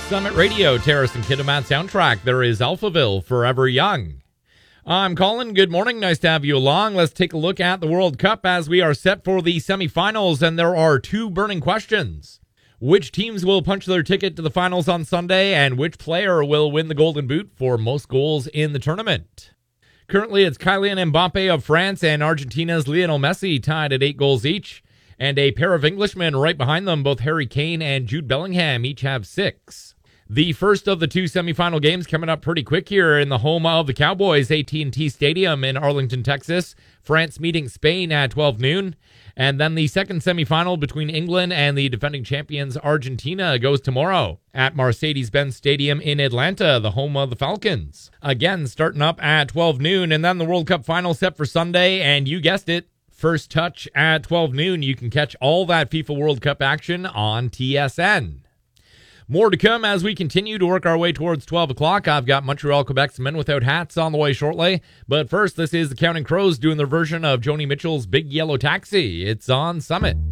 Summit Radio, Terrace and Kitimat soundtrack. There is Alphaville, Forever Young. I'm Colin. Good morning. Nice to have you along. Let's take a look at the World Cup as we are set for the semifinals, and there are two burning questions. Which teams will punch their ticket to the finals on Sunday, and which player will win the Golden Boot for most goals in the tournament? Currently, it's Kylian Mbappe of France and Argentina's Lionel Messi tied at 8 goals each. And a pair of Englishmen right behind them, both Harry Kane and Jude Bellingham, each have 6. The first of the two semifinal games coming up pretty quick here in the home of the Cowboys, AT&T Stadium in Arlington, Texas. France meeting Spain at 12 noon. And then the second semifinal between England and the defending champions Argentina goes tomorrow at Mercedes-Benz Stadium in Atlanta, the home of the Falcons. Again, starting up at 12 noon, and then the World Cup final set for Sunday, and you guessed it, first touch at 12 noon. You can catch all that FIFA World Cup action on TSN. More to come as we continue to work our way towards 12 o'clock. I've got Montreal, Quebec's Men Without Hats on the way shortly. But first, this is the Counting Crows doing their version of Joni Mitchell's Big Yellow Taxi. It's on Summit.